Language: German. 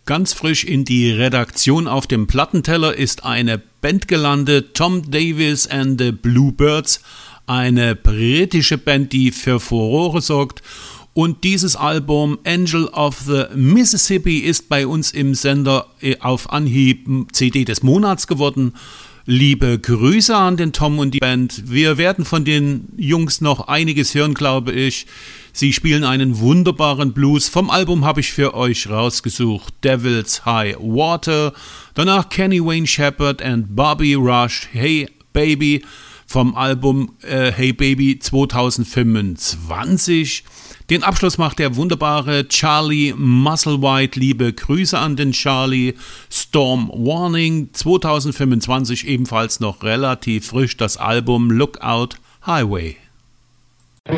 Ganz frisch in die Redaktion auf dem Plattenteller ist eine Band gelandet, Tom Davis and the Bluebirds, eine britische Band, die für Furore sorgt. Und dieses Album Angel of the Mississippi ist bei uns im Sender auf Anhieb CD des Monats geworden. Liebe Grüße an den Tom und die Band. Wir werden von den Jungs noch einiges hören, glaube ich. Sie spielen einen wunderbaren Blues. Vom Album habe ich für euch rausgesucht Devil's High Water. Danach Kenny Wayne Shepherd and Bobby Rush, Hey Baby. Vom Album Hey Baby 2025. Den Abschluss macht der wunderbare Charlie Musselwhite. Liebe Grüße an den Charlie. Storm Warning 2025, ebenfalls noch relativ frisch, das Album Lookout Highway.